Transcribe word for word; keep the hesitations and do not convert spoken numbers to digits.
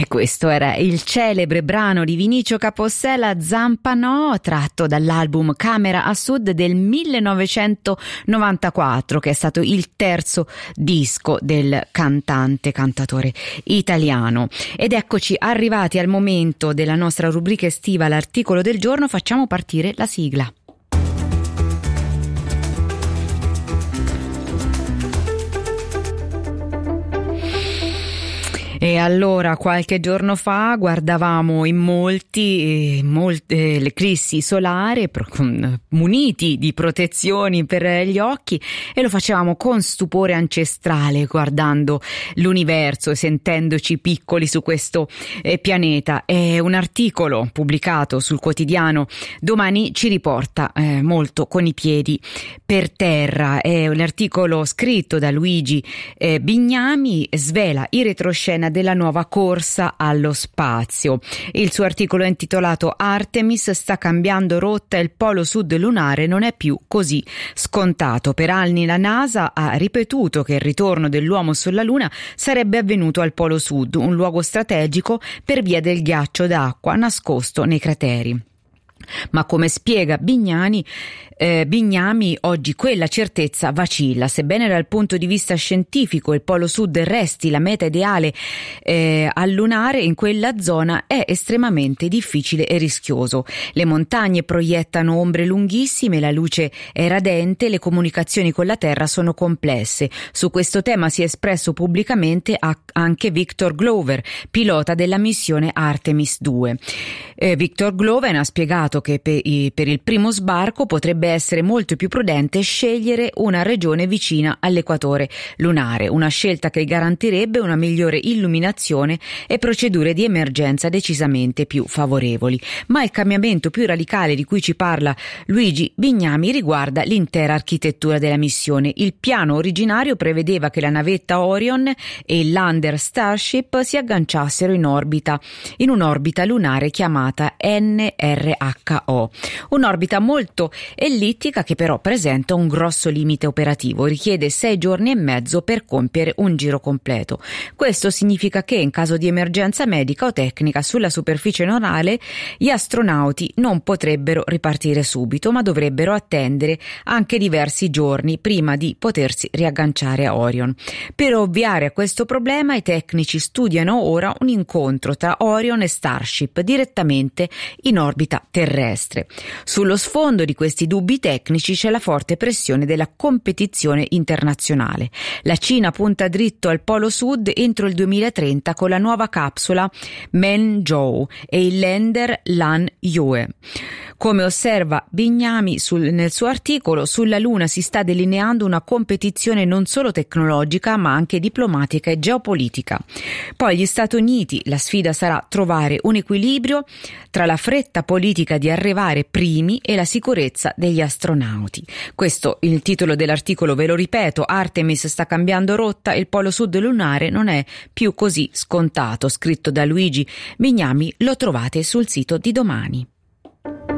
E questo era il celebre brano di Vinicio Capossela, Zampano, tratto dall'album Camera a Sud del millenovecentonovantaquattro, che è stato il terzo disco del cantante, cantatore italiano. Ed eccoci arrivati al momento della nostra rubrica estiva, l'articolo del giorno. Facciamo partire la sigla. E allora, qualche giorno fa guardavamo in molti, eh, molte, l'eclissi solare pro, con, muniti di protezioni per gli occhi, e lo facevamo con stupore ancestrale, guardando l'universo e sentendoci piccoli su questo eh, pianeta. E un articolo pubblicato sul quotidiano Domani ci riporta eh, molto con i piedi per terra. È un articolo scritto da Luigi eh, Bignami, svela in retroscena della nuova corsa allo spazio. Il suo articolo è intitolato Artemis sta cambiando rotta, il polo sud lunare non è più così scontato. Per anni la NASA ha ripetuto che il ritorno dell'uomo sulla Luna sarebbe avvenuto al polo sud, un luogo strategico per via del ghiaccio d'acqua nascosto nei crateri. Ma come spiega Bignani, eh, Bignami, oggi quella certezza vacilla. Sebbene dal punto di vista scientifico il polo sud resti la meta ideale eh, al lunare, in quella zona è estremamente difficile e rischioso. Le montagne proiettano ombre lunghissime, la luce è radente, le comunicazioni con la Terra sono complesse. Su questo tema si è espresso pubblicamente anche Victor Glover, pilota della missione Artemis due. Eh, Victor Glover ha spiegato che per il primo sbarco potrebbe essere molto più prudente scegliere una regione vicina all'equatore lunare, una scelta che garantirebbe una migliore illuminazione e procedure di emergenza decisamente più favorevoli. Ma il cambiamento più radicale di cui ci parla Luigi Bignami riguarda l'intera architettura della missione. Il piano originario prevedeva che la navetta Orion e il lander Starship si agganciassero in orbita, in un'orbita lunare chiamata N R H O, un'orbita molto ellittica che però presenta un grosso limite operativo, richiede sei giorni e mezzo per compiere un giro completo. Questo significa che in caso di emergenza medica o tecnica sulla superficie lunare gli astronauti non potrebbero ripartire subito, ma dovrebbero attendere anche diversi giorni prima di potersi riagganciare a Orion. Per ovviare a questo problema i tecnici studiano ora un incontro tra Orion e Starship direttamente in orbita terrestre. Sullo sfondo di questi dubbi tecnici c'è la forte pressione della competizione internazionale. La Cina punta dritto al polo sud entro il duemilatrenta con la nuova capsula Menzhou e il lander Lan Yue. Come osserva Bignami sul, nel suo articolo, sulla Luna si sta delineando una competizione non solo tecnologica ma anche diplomatica e geopolitica. Poi gli Stati Uniti, la sfida sarà trovare un equilibrio tra la fretta politica di arrivare primi e la sicurezza degli astronauti. Questo il titolo dell'articolo, ve lo ripeto, Artemis sta cambiando rotta, il polo sud lunare non è più così scontato, scritto da Luigi Bignami, lo trovate sul sito di Domani.